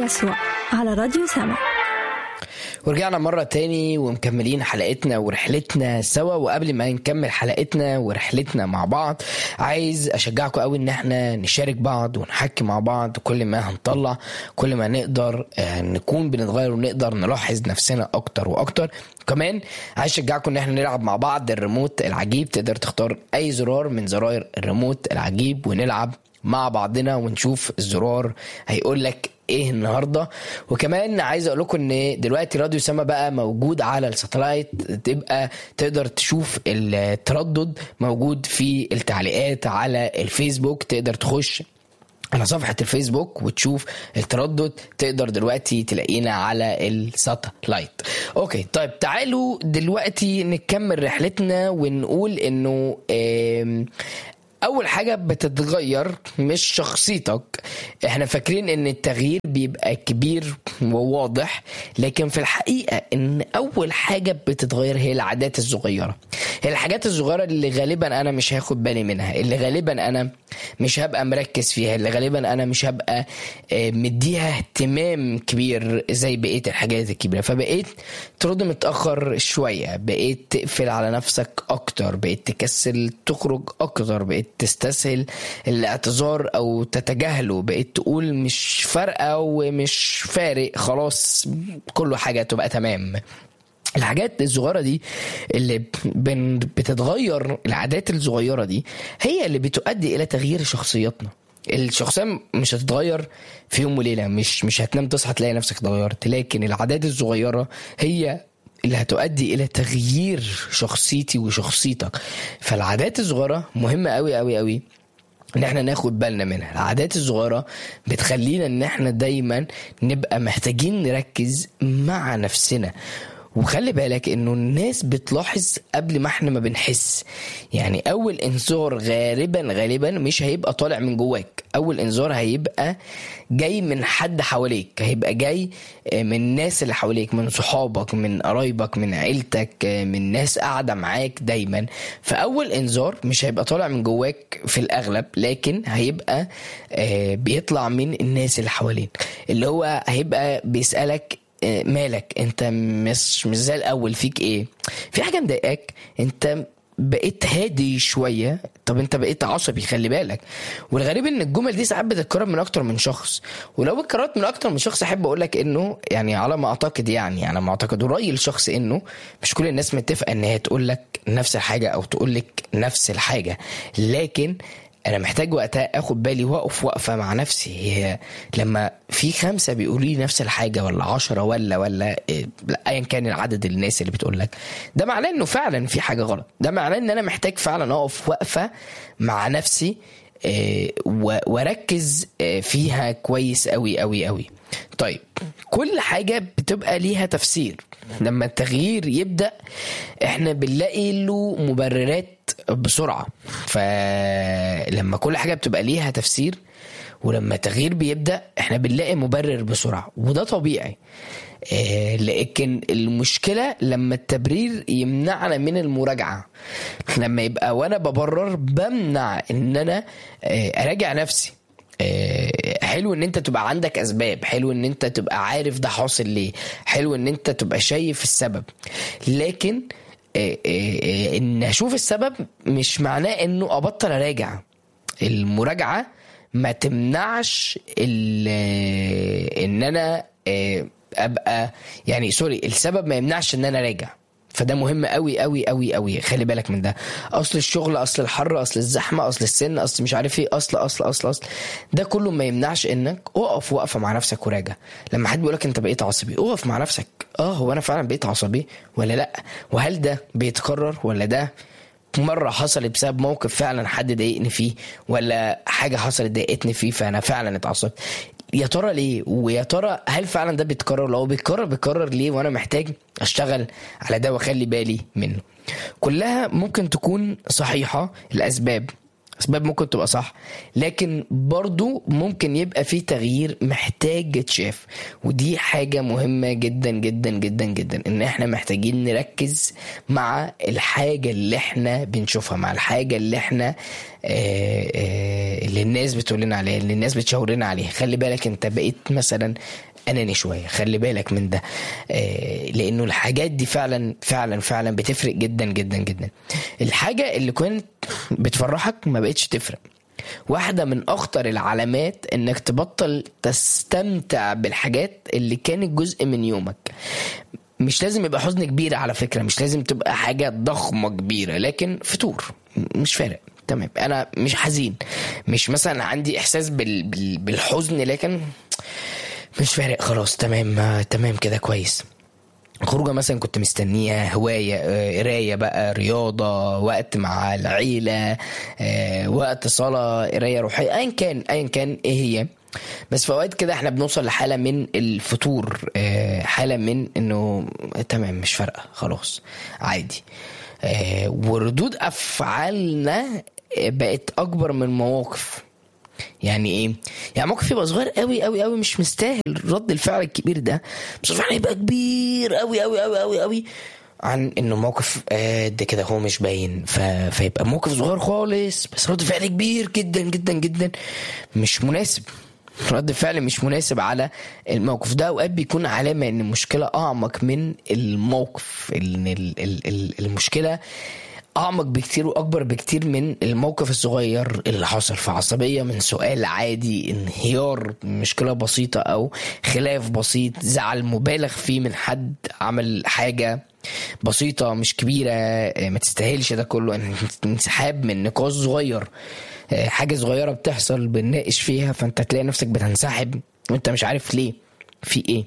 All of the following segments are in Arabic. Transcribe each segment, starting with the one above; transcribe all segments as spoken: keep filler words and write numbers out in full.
يسوع على راديو سما. ورجعنا مرة تاني ومكملين حلقتنا ورحلتنا سوا. وقبل ما نكمل حلقتنا ورحلتنا مع بعض، عايز أشجعكم قوي إن احنا نشارك بعض ونحكي مع بعض. كل ما هنطلع كل ما نقدر نكون بنتغير ونقدر نلاحظ نفسنا أكتر وأكتر. كمان عايز أشجعكم إن احنا نلعب مع بعض الريموت العجيب. تقدر تختار أي زرار من زراير الريموت العجيب ونلعب مع بعضنا ونشوف الزرار هيقولك ايه النهاردة. وكمان عايز اقول لكم ان دلوقتي راديو سما بقى موجود على الساتلايت، تبقى تقدر تشوف التردد موجود في التعليقات على الفيسبوك. تقدر تخش على صفحة الفيسبوك وتشوف التردد. تقدر دلوقتي تلاقينا على الساتلايت. اوكي طيب، تعالوا دلوقتي نكمل رحلتنا ونقول انه اول حاجة بتتغير مش شخصيتك. احنا فاكرين ان التغيير بيبقى كبير وواضح، لكن في الحقيقة ان اول حاجة بتتغير هي العادات الصغيرة. هي الحاجات الصغيرة اللي غالبا انا مش هاخد بالي منها، اللي غالبا انا مش هبقى مركز فيها، اللي غالبا انا مش هبقى مديها اهتمام كبير زي بقية الحاجات الكبيرة. فبقيت ترد متأخر شوية، بقيت تقفل على نفسك اكتر، بقيت تكسل تخرج اكتر، بقيت تستسهل الاعتذار او تتجاهله، بقيت تقول مش فارقة ومش فارق، خلاص كل حاجة تبقى تمام. الحاجات الصغيرة دي اللي بتتغير، العادات الصغيرة دي هي اللي بتؤدي الى تغيير شخصياتنا. الشخصية مش هتتغير في يوم وليلة، مش مش هتنام تصحى تلاقي نفسك اتغيرت، لكن العادات الصغيرة هي اللي هتؤدي الى تغيير شخصيتي وشخصيتك. فالعادات الصغيرة مهمة قوي قوي قوي ان احنا ناخد بالنا منها. العادات الصغيرة بتخلينا ان احنا دايما نبقى محتاجين نركز مع نفسنا. وخلي بالك انه الناس بتلاحظ قبل ما احنا ما بنحس. يعني اول انذار غالبا غالبا مش هيبقى طالع من جواك، اول انذار هيبقى جاي من حد حواليك، هيبقى جاي من الناس اللي حواليك، من صحابك، من قرايبك، من عيلتك، من ناس قاعدة معاك دايما. فاول انذار مش هيبقى طالع من جواك في الاغلب، لكن هيبقى بيطلع من الناس اللي حواليك، اللي هو هيبقى بيسألك مالك، انت مش مش زي الاول، فيك ايه، في حاجه مضايقاك، انت بقيت هادي شويه، طب انت بقيت عصبي، خلي بالك. والغريب ان الجمل دي ساعات بتتكرر من اكتر من شخص. ولو اتكررت من اكتر من شخص احب اقول لك انه يعني على ما اعتقد يعني على ما اعتقد وراي الشخص انه مش كل الناس متفقه ان هي تقول لك نفس الحاجه او تقول لك نفس الحاجه، لكن انا محتاج وقتها اخد بالي واقف وقفه مع نفسي. هي لما في خمسه بيقولوا لي نفس الحاجه ولا عشرة ولا ولا ايا كان العدد الناس اللي بتقول لك، ده معناه انه فعلا في حاجه غلط. ده معناه ان انا محتاج فعلا اقف وقفه مع نفسي واركز فيها كويس قوي قوي قوي. طيب، كل حاجه بتبقى ليها تفسير. لما التغيير يبدا احنا بنلاقي له مبررات بسرعة. فلما كل حاجة بتبقى ليها تفسير ولما التغيير بيبدأ احنا بنلاقي مبرر بسرعة، وده طبيعي. اه لكن المشكلة لما التبرير يمنعنا من المراجعة. لما يبقى وانا ببرر بمنع ان انا اه اراجع نفسي. اه حلو ان انت تبقى عندك اسباب، حلو ان انت تبقى عارف ده حاصل ليه، حلو ان انت تبقى شايف السبب، لكن ان اشوف السبب مش معناه انه ابطل اراجع. المراجعة ما تمنعش ان انا ابقى يعني سوري السبب ما يمنعش ان انا راجع. فده مهم قوي قوي قوي قوي، خلي بالك من ده. اصل الشغل، اصل الحر، اصل الزحمه، اصل السن، اصل مش عارف ايه، اصل اصل اصل اصل ده كله ما يمنعش انك اقف وقفه مع نفسك وراجع. لما حد بيقولك انت بقيت عصبي، اقف مع نفسك. اه هو انا فعلا بقيت عصبي ولا لا؟ وهل ده بيتكرر ولا ده مرة حصلت بسبب موقف فعلا حد ضايقني فيه، ولا حاجة حصلت ضايقتني فيه فأنا فعلا اتعصبت؟ يا ترى ليه؟ ويا ترى هل فعلا ده بيتكرر؟ لو بيتكرر بيتكرر ليه؟ وانا محتاج اشتغل على ده واخلي بالي منه. كلها ممكن تكون صحيحة الاسباب، اسباب ممكن تبقى صح، لكن برضو ممكن يبقى في تغيير محتاج يتشاف. ودي حاجة مهمة جدا جدا جدا جدا، ان احنا محتاجين نركز مع الحاجة اللي احنا بنشوفها، مع الحاجة اللي احنا آآ آآ اللي الناس بتقول لنا عليها، اللي الناس بتشاورنا عليها. خلي بالك انت بقيت مثلا اناني شويه. خلي بالك من ده، آه لانه الحاجات دي فعلا فعلا فعلا بتفرق جدا جدا جدا. الحاجه اللي كنت بتفرحك ما بقتش تفرق. واحده من اخطر العلامات انك تبطل تستمتع بالحاجات اللي كانت جزء من يومك. مش لازم يبقى حزن كبير على فكره، مش لازم تبقى حاجه ضخمه كبيره، لكن فطور مش فارق. تمام، انا مش حزين، مش مثلا عندي احساس بال... بال... بالحزن، لكن مش فارق خلاص. تمام آه، تمام كده كويس. خروجه مثلا كنت مستنيها، هوايه، آه، قرايه بقى، رياضه، وقت مع العيله، آه، وقت صلاه، قرايه روحيه، ايا كان ايا كان ايه هي. بس في اوقات كده احنا بنوصل لحاله من الفتور، آه، حاله من انه تمام مش فارقه خلاص عادي. آه، وردود افعالنا بقت اكبر من مواقف. يعني ايه؟ يعني موقف يبقى صغير قوي قوي قوي مش مستاهل رد الفعل الكبير ده، بس فعلا يبقى كبير قوي قوي قوي قوي قوي عن انه موقف قد كده هو مش باين. ف... فيبقى موقف صغير خالص بس رد فعل كبير جدا جدا جدا مش مناسب. رد فعل مش مناسب على الموقف ده. اوقات بيكون علامة ان المشكلة اعمق من الموقف، ان المشكلة اعمق بكتير واكبر بكتير من الموقف الصغير اللي حصل في عصبية من سؤال عادي، انهيار مشكلة بسيطة او خلاف بسيط، زعل مبالغ فيه من حد عمل حاجة بسيطة مش كبيرة ما تستاهلش ده كله، انسحاب من نقاش صغير، حاجة صغيرة بتحصل بنناقش فيها فانت تلاقي نفسك بتنسحب وانت مش عارف ليه، في ايه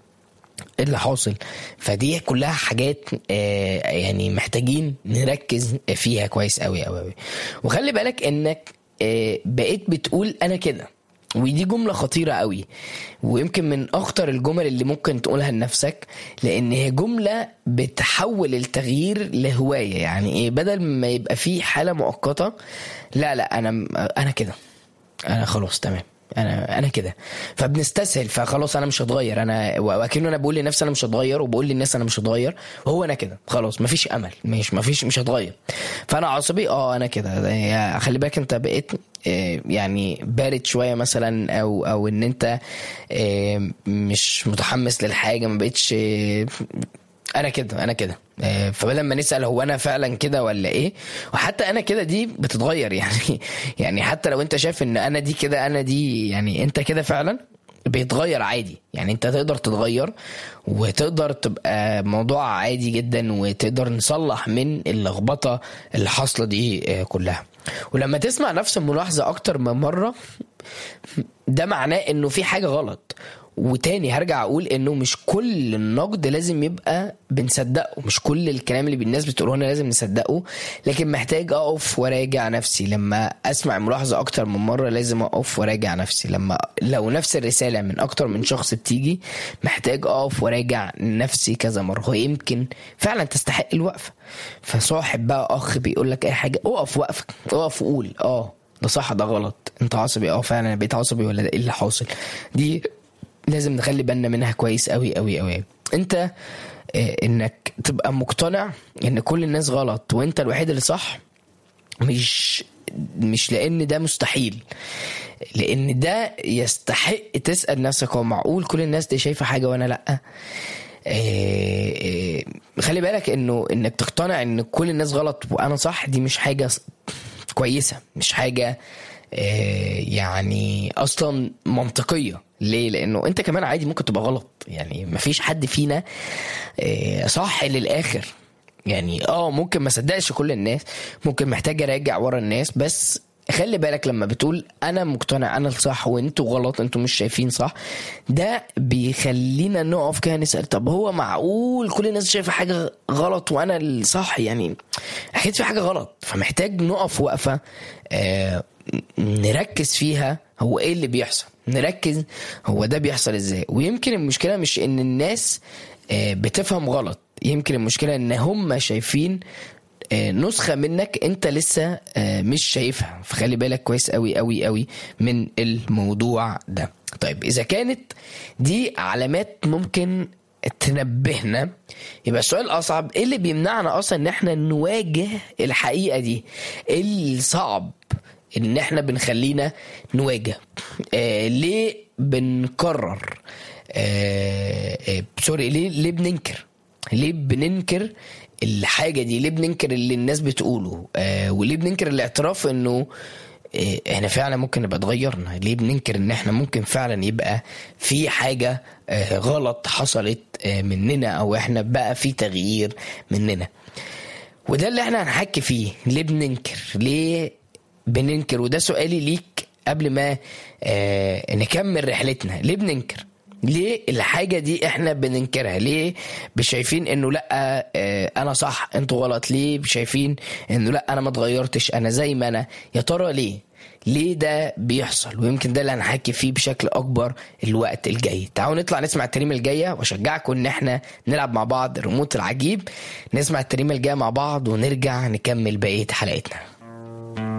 اللي حاصل. فدي كلها حاجات يعني محتاجين نركز فيها كويس قوي قوي. وخلي بالك انك بقيت بتقول انا كده، ودي جملة خطيرة قوي، ويمكن من اخطر الجمل اللي ممكن تقولها لنفسك، لان هي جملة بتحول التغيير لهواية. يعني ايه؟ بدل ما يبقى فيه حالة مؤقتة، لا لا انا انا كده، انا خلاص تمام انا انا كده، فبنستسهل فخلاص انا مش هتغير. انا واكنه انا بقول لنفسي انا مش هتغير، وبقول للناس انا مش هتغير، وهو انا كده خلاص مفيش امل، مش مفيش مش هتغير، فانا عصبي اه انا كده. خلي بالك انت بقيت يعني بارد شويه مثلا، او او ان انت مش متحمس للحاجه، ما بقتش انا كده انا كده. فبدل ما نسأل هو انا فعلا كده ولا ايه، وحتى انا كده دي بتتغير يعني يعني حتى لو انت شايف ان انا دي كده انا دي يعني انت كده فعلا بيتغير عادي. يعني انت تقدر تتغير وتقدر تبقى موضوع عادي جدا، وتقدر نصلح من اللخبطة اللي حاصلة دي كلها. ولما تسمع نفس الملاحظة اكتر من مرة، ده معناه انه في حاجة غلط. وتاني هرجع اقول انه مش كل النقد لازم يبقى بنصدقه، مش كل الكلام اللي الناس بتقوله هنا لازم نصدقه، لكن محتاج اقف وراجع نفسي. لما اسمع ملاحظة اكتر من مرة لازم اقف وراجع نفسي. لما لو نفس الرسالة من اكتر من شخص بتيجي، محتاج اقف وراجع نفسي كذا مرة، ويمكن فعلا تستحق الوقفة. فصاحب بقى اخ بيقول لك اي حاجة، اقف وقفك، اقف وقول اه ده صح ده غلط، انت عصبي اه فعلا انا بقيت عصبي ولا ده ايه اللي حاصل. دي لازم نخلي بالنا منها كويس قوي قوي قوي. انت اه انك تبقى مقتنع ان كل الناس غلط وانت الوحيد اللي صح، مش مش لان ده مستحيل، لان ده يستحق تسأل نفسك هو معقول كل الناس دي شايفة حاجة وانا لا؟ اه اه خلي بالك انه انك تقتنع ان كل الناس غلط وانا صح، دي مش حاجة كويسة، مش حاجة يعني اصلا منطقية. ليه؟ لانه انت كمان عادي ممكن تبقى غلط. يعني مفيش حد فينا صح للاخر. يعني اه ممكن ما صدقش كل الناس، ممكن محتاج اراجع ورا الناس، بس خلي بالك لما بتقول انا مقتنع انا الصح وانتوا غلط، انتوا مش شايفين صح، ده بيخلينا نقف كده نسأل طب هو معقول كل الناس شايفة حاجة غلط وانا الصح؟ يعني اكيد في حاجة غلط. فمحتاج نقف وقفة آه نركز فيها هو ايه اللي بيحصل، نركز هو ده بيحصل ازاي. ويمكن المشكلة مش ان الناس آه بتفهم غلط، يمكن المشكلة ان هم شايفين نسخة منك انت لسه مش شايفها. فخلي بالك كويس قوي قوي قوي من الموضوع ده. طيب اذا كانت دي علامات ممكن تنبهنا، يبقى السؤال الاصعب ايه اللي بيمنعنا اصلا ان احنا نواجه الحقيقة دي؟ ايه الصعب ان احنا بنخلينا نواجه؟ آه ليه بنكرر آه آه سوري ليه ليه بننكر ليه بننكر الحاجة دي؟ ليه بننكر اللي الناس بتقوله؟ آه وليه بننكر الاعتراف انه آه احنا فعلا ممكن نبقى اتغيرنا؟ ليه بننكر ان احنا ممكن فعلا يبقى في حاجة آه غلط حصلت آه مننا، او احنا بقى في تغيير مننا؟ وده اللي احنا هنحكي فيه. ليه بننكر؟ ليه بننكر؟ وده سؤالي ليك قبل ما آه نكمل رحلتنا. ليه بننكر؟ ليه الحاجة دي احنا بننكرها؟ ليه شايفين انه لا اه انا صح انتوا غلط؟ ليه شايفين انه لا انا ما اتغيرتش انا زي ما انا؟ يا ترى ليه ليه ده بيحصل؟ ويمكن ده اللي هنحكي فيه بشكل اكبر الوقت الجاي. تعالوا نطلع نسمع التريمة الجاية، واشجعكم ان احنا نلعب مع بعض الريموت العجيب. نسمع التريمة الجاية مع بعض ونرجع نكمل بقية حلقتنا.